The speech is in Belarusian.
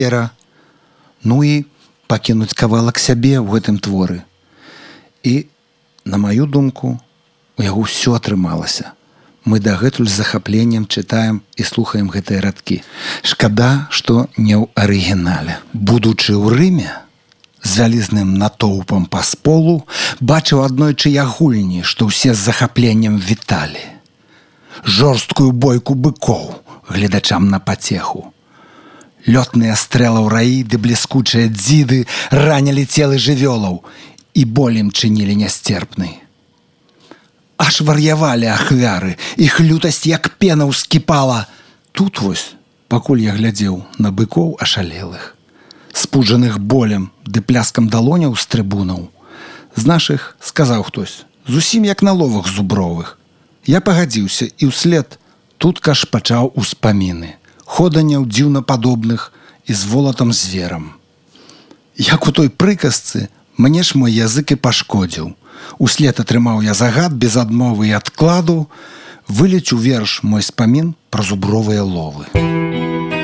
эра. Ну і пакінуць кавалак сябе ў гэтым творы. І, на маю думку, у яго ўсё атрымалася. Мы дагэтуль з захапленнем чытаем і слухаем гэтыя радкі. Шкада, што не ў арыгінале. Будучы ў Рыме, з вялізным натоўпам па сполу, бачыў аднойчы я гульні, што ўсе з захапленнем віталі. Жорсткую бойку быкоў гледачам на пацеху. Лётныя стрэлаў раі ды бліскучыя дзіды ранялі целы жывёлаў і болем чынілі нясцерпнай. Аж вар'явалі ахвяры, іх лютасць як пена ўскіпала. Тут вось, пакуль я глядзеў на быкоў ашалелых, спуджаных болем ды пляскам далоняў з трыбунаў, з нашых, сказаў хтось, зусім як на ловах зубровых. Я пагадзіўся і ўслед тутка ж пачаў успаміны, ходаняў дзіўнападобных і з волатам зверам. Як у той прыказцы, мне ж мой язык і пашкодзіў. Услед атрымаў я загад без адмовы і адкладу вылечу верш мой спамін пра зубровыя ловы.